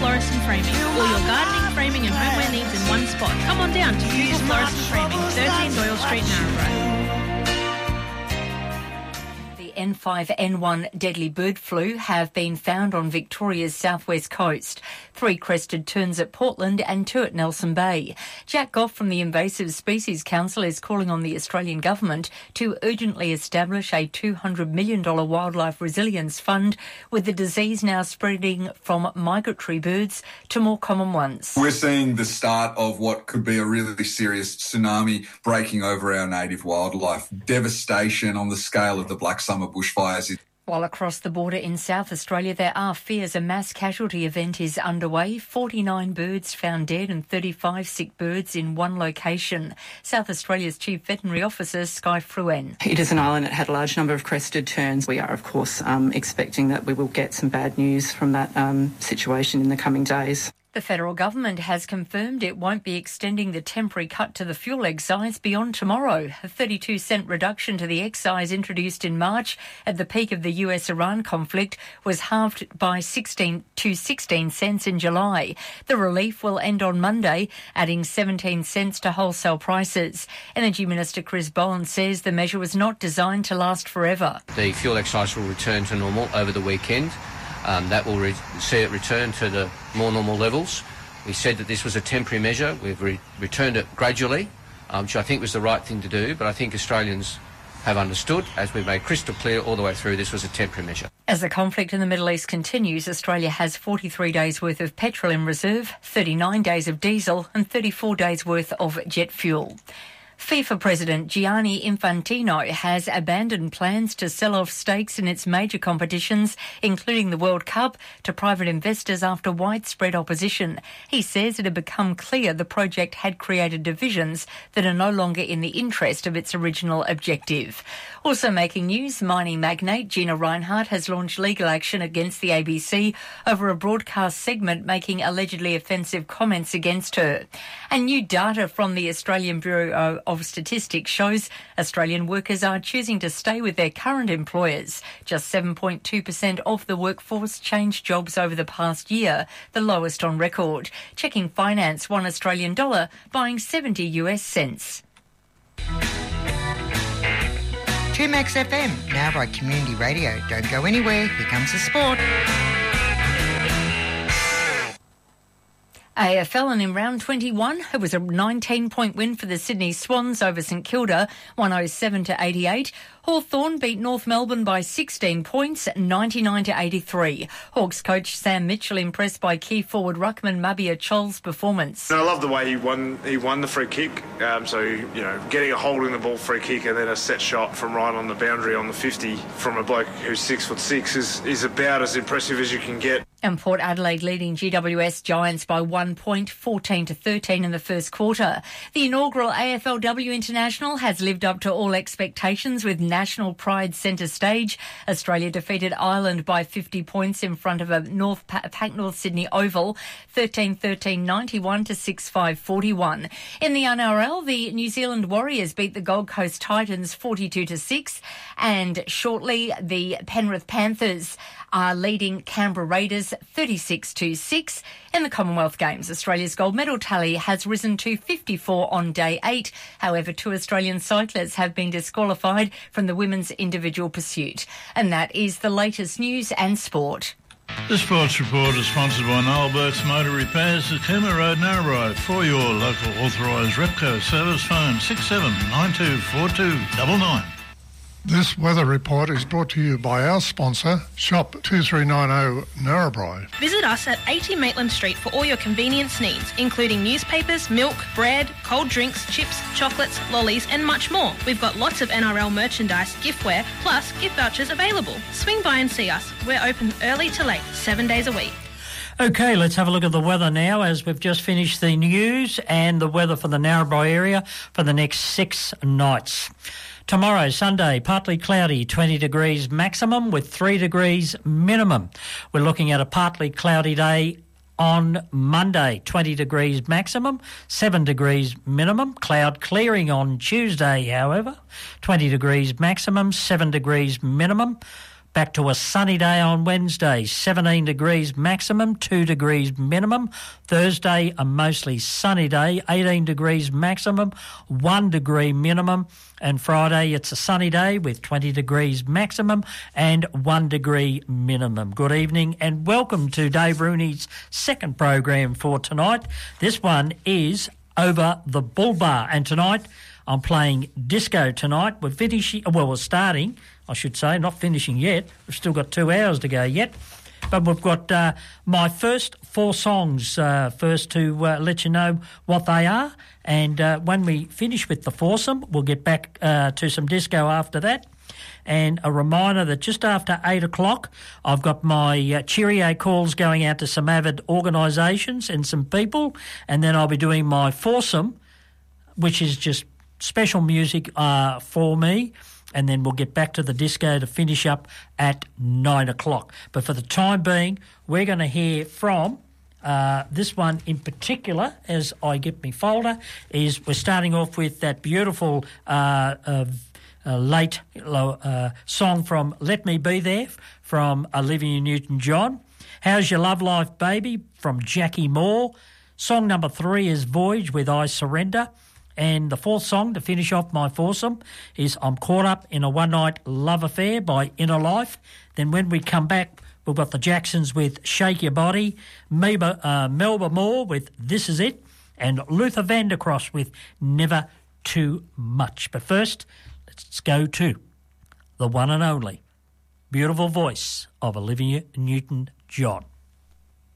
Florist and Framing. All your gardening, framing and homeware needs in one spot. Come on down to Google Florist and Framing, 13 Doyle Street, Narrabri. N5N1 deadly bird flu have been found on Victoria's southwest coast. 3 crested terns at Portland and 2 at Nelson Bay. Jack Goff from the Invasive Species Council is calling on the Australian government to urgently establish a $200 million wildlife resilience fund, with the disease now spreading from migratory birds to more common ones. We're seeing the start of what could be a really serious tsunami breaking over our native wildlife. Devastation on the scale of the Black Summer bushfires. While across the border in South Australia, there are fears a mass casualty event is underway. 49 birds found dead and 35 sick birds in one location. South Australia's Chief Veterinary Officer, Sky Fruen. It is an island that had a large number of crested terns. We are, of course, expecting that we will get some bad news from that situation in the coming days. The federal government has confirmed it won't be extending the temporary cut to the fuel excise beyond tomorrow. A 32-cent reduction to the excise introduced in March at the peak of the US-Iran conflict was halved by 16 cents in July. The relief will end on Monday, adding 17 cents to wholesale prices. Energy Minister Chris Bowen says the measure was not designed to last forever. The fuel excise will return to normal over the weekend. That will see it return to the more normal levels. We said that this was a temporary measure. We've returned it gradually, which I think was the right thing to do, but I think Australians have understood, as we've made crystal clear all the way through, this was a temporary measure. As the conflict in the Middle East continues, Australia has 43 days' worth of petrol in reserve, 39 days of diesel and 34 days' worth of jet fuel. FIFA President Gianni Infantino has abandoned plans to sell off stakes in its major competitions, including the World Cup, to private investors after widespread opposition. He says it had become clear the project had created divisions that are no longer in the interest of its original objective. Also making news, mining magnate Gina Rinehart has launched legal action against the ABC over a broadcast segment making allegedly offensive comments against her. And new data from the Australian Bureau of Statistics shows Australian workers are choosing to stay with their current employers. Just 7.2% of the workforce changed jobs over the past year, the lowest on record. Checking finance, $1 Australian dollar buying 70 US cents. 2Max FM, now by Community Radio. Don't go anywhere, here comes the sport. AFL, and in round 21, it was a 19-point win for the Sydney Swans over St Kilda, 107-88. Hawthorn beat North Melbourne by 16 points, 99-83. Hawks coach Sam Mitchell impressed by key forward ruckman Mabia Chol's performance. I love the way he won the free kick. Getting a holding the ball free kick and then a set shot from right on the boundary on the 50 from a bloke who's 6'6" is about as impressive as you can get. And Port Adelaide leading GWS Giants by 1 point, 14-13 in the first quarter. The inaugural AFLW International has lived up to all expectations with national pride centre stage. Australia defeated Ireland by 50 points in front of a Pack North Sydney Oval, 13-13, 91-65, 41. In the NRL, the New Zealand Warriors beat the Gold Coast Titans 42-6, and shortly the Penrith Panthers are leading Canberra Raiders 36-6. In the Commonwealth Games, Australia's gold medal tally has risen to 54 on day 8. However, 2 Australian cyclists have been disqualified from the women's individual pursuit. And that is the latest news and sport. The Sports Report is sponsored by Noel Burke's Motor Repairs at Cooma Road, Narrabri. For your local authorised Repco service, phone 67924299. This weather report is brought to you by our sponsor, Shop 2390 Narrabri. Visit us at 80 Maitland Street for all your convenience needs, including newspapers, milk, bread, cold drinks, chips, chocolates, lollies and much more. We've got lots of NRL merchandise, giftware, plus gift vouchers available. Swing by and see us. We're open early to late, 7 days a week. OK, let's have a look at the weather now as we've just finished the news and the weather for the Narrabri area for the next 6 nights. Tomorrow, Sunday, partly cloudy, 20 degrees maximum with 3 degrees minimum. We're looking at a partly cloudy day on Monday, 20 degrees maximum, 7 degrees minimum. Cloud clearing on Tuesday, however, 20 degrees maximum, 7 degrees minimum. Back to a sunny day on Wednesday, 17 degrees maximum, 2 degrees minimum. Thursday, a mostly sunny day, 18 degrees maximum, 1 degree minimum. And Friday, it's a sunny day with 20 degrees maximum and 1 degree minimum. Good evening and welcome to Dave Rooney's second program for tonight. This one is Over the Bull Bar, and tonight I'm playing disco tonight. We're starting, I should say, not finishing yet. We've still got 2 hours to go yet. But we've got my first 4 songs first to let you know what they are. And when we finish with the foursome, we'll get back to some disco after that. And a reminder that just after 8 o'clock, I've got my cheerio calls going out to some avid organisations and some people. And then I'll be doing my foursome, which is just special music for me. And then we'll get back to the disco to finish up at 9 o'clock. But for the time being, we're going to hear from this one in particular, as I get my folder, is we're starting off with that beautiful late song from Let Me Be There from Olivia Newton-John. How's Your Love Life, Baby from Jackie Moore. Song number 3 is Voyage with I Surrender. And the 4th song to finish off my foursome is I'm Caught Up in a One-Night Love Affair by Inner Life. Then when we come back, we've got the Jacksons with Shake Your Body, Melba Moore with This Is It, and Luther Vandross with Never Too Much. But first, let's go to the one and only beautiful voice of Olivia Newton-John.